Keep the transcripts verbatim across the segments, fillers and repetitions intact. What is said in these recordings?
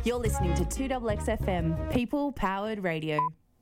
You're listening to two X X F M, People Powered Radio.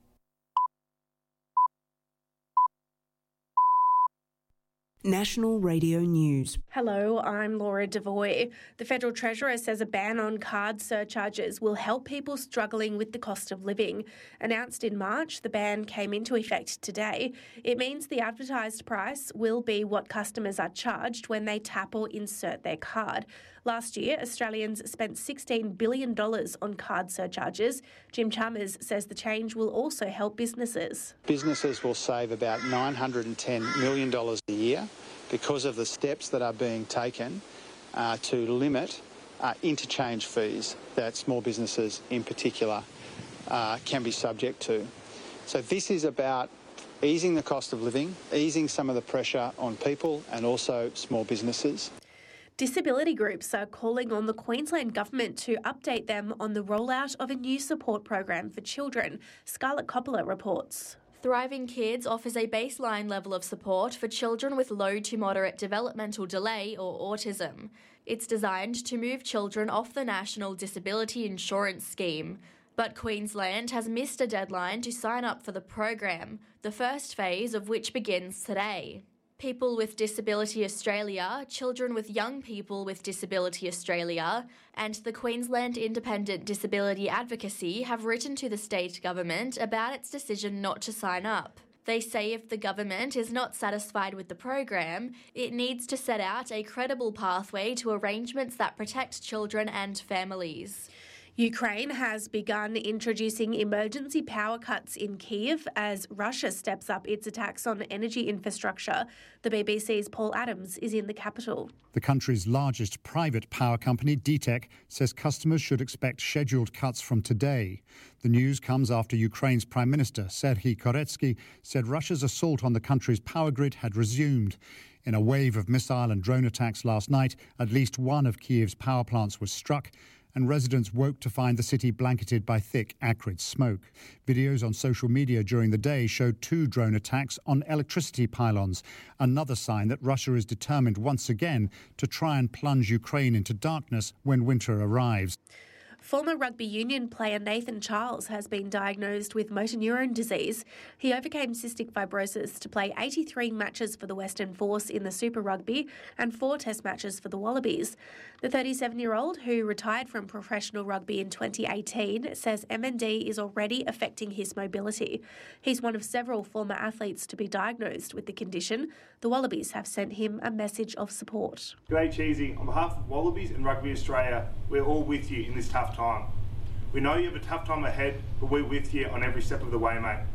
National Radio News. Hello, I'm Laura Devoy. The Federal Treasurer says a ban on card surcharges will help people struggling with the cost of living. Announced in March, the ban came into effect today. It means the advertised price will be what customers are charged when they tap or insert their card. Last year, Australians spent sixteen billion dollars on card surcharges. Jim Chalmers says the change will also help businesses. Businesses will save about nine hundred ten million dollars a year because of the steps that are being taken uh, to limit uh, interchange fees that small businesses in particular uh, can be subject to. So this is about easing the cost of living, easing some of the pressure on people and also small businesses. Disability groups are calling on the Queensland Government to update them on the rollout of a new support program for children. Scarlett Coppola reports. Thriving Kids offers a baseline level of support for children with low to moderate developmental delay or autism. It's designed to move children off the National Disability Insurance Scheme. But Queensland has missed a deadline to sign up for the program, the first phase of which begins today. People with Disability Australia, Children with Young People with Disability Australia, and the Queensland Independent Disability Advocacy have written to the state government about its decision not to sign up. They say if the government is not satisfied with the program, it needs to set out a credible pathway to arrangements that protect children and families. Ukraine has begun introducing emergency power cuts in Kyiv as Russia steps up its attacks on energy infrastructure. The B B C's Paul Adams is in the capital. The country's largest private power company, D TEC, says customers should expect scheduled cuts from today. The news comes after Ukraine's Prime Minister, Serhiy Koretsky, said Russia's assault on the country's power grid had resumed. In a wave of missile and drone attacks last night, at least one of Kyiv's power plants was struck, and residents woke to find the city blanketed by thick, acrid smoke. Videos on social media during the day showed two drone attacks on electricity pylons, another sign that Russia is determined once again to try and plunge Ukraine into darkness when winter arrives. Former rugby union player Nathan Charles has been diagnosed with motor neurone disease. He overcame cystic fibrosis to play eighty-three matches for the Western Force in the Super Rugby and four test matches for the Wallabies. The thirty-seven-year-old, who retired from professional rugby in twenty eighteen, says M N D is already affecting his mobility. He's one of several former athletes to be diagnosed with the condition. The Wallabies have sent him a message of support. G'day Cheesy, on behalf of Wallabies and Rugby Australia, we're all with you in this tough time. We know you have a tough time ahead, but we're with you on every step of the way, mate.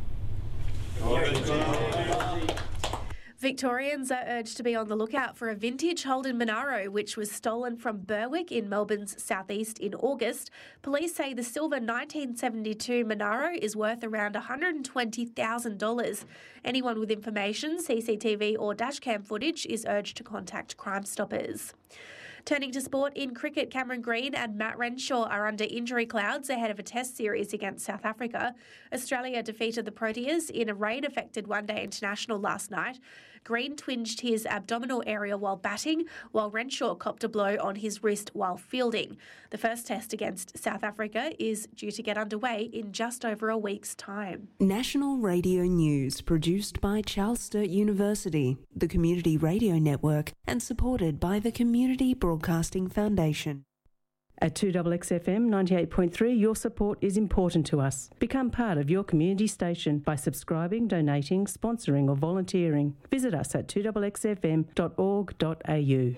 Victorians are urged to be on the lookout for a vintage Holden Monaro which was stolen from Berwick in Melbourne's southeast in August. Police say the silver nineteen seventy-two Monaro is worth around one hundred twenty thousand dollars. Anyone with information, C C T V or dashcam footage is urged to contact Crime Stoppers. Turning to sport, in cricket, Cameron Green and Matt Renshaw are under injury clouds ahead of a test series against South Africa. Australia defeated the Proteas in a rain-affected one-day international last night. Green twinged his abdominal area while batting, while Renshaw copped a blow on his wrist while fielding. The first test against South Africa is due to get underway in just over a week's time. National Radio News, produced by Charles Sturt University, the Community Radio Network, and supported by the Community Broadcasting Foundation. At two X X F M ninety-eight point three, your support is important to us. Become part of your community station by subscribing, donating, sponsoring or volunteering. Visit us at two x x f m dot org dot a u.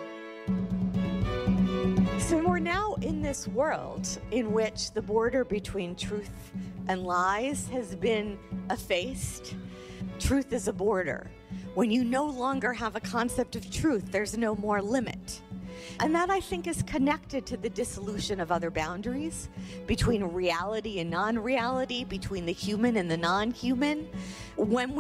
So we're now in this world in which the border between truth and lies has been effaced. Truth is a border. When you no longer have a concept of truth, there's no more limit. And that, I think, is connected to the dissolution of other boundaries between reality and non-reality, between the human and the non-human. When we